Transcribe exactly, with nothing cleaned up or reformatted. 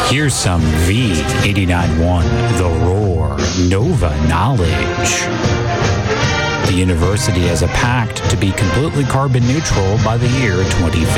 Here's some V eighty-nine point one, The Roar, Nova Knowledge. The university has a pact to be completely carbon neutral by the year twenty fifty.